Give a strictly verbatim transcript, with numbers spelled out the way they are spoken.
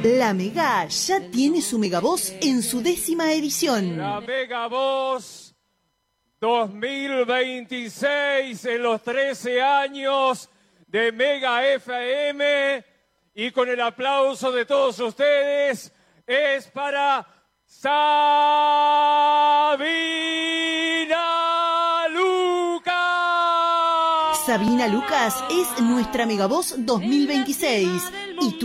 La Mega ya tiene su Megavoz en su décima edición. La Megavoz dos mil veintiséis en los trece años de Mega F M, y con el aplauso de todos ustedes es para Sabina Lucas. Sabina Lucas es nuestra Megavoz dos mil veintiséis y tú